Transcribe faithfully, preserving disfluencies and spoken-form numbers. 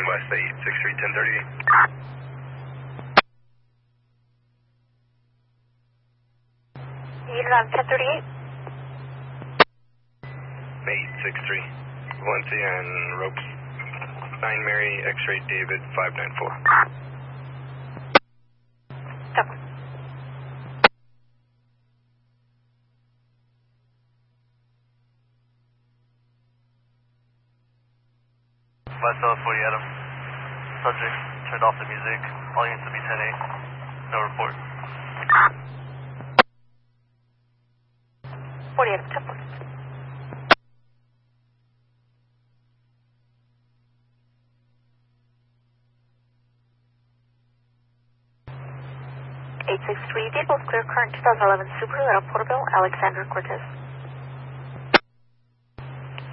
West eight six three, ten thirty-eight. Unit on ten thirty-eight. eight six three, Valencia and ropes. nine Mary, X-ray David, five nine four. Stop. Lifestyle forty Adam. Subject turned off the music. All units to be ten eight. No report. forty-eight, temple. eight six three, vehicles clear, current two thousand eleven Subaru out of Porterville, Alexander Cortez.